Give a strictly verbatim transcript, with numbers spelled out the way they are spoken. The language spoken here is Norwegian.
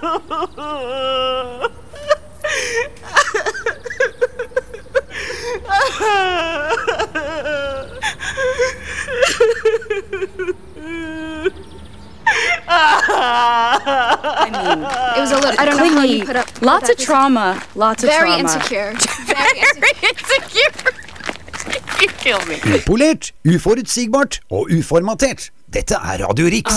I mean, it was a little, I don't know how you put up Lots of trauma. Lots of Very trauma. insecure. Very insecure. You kill me. Upolert, uforutsigbart og uformatert. Dette er Radio Riks.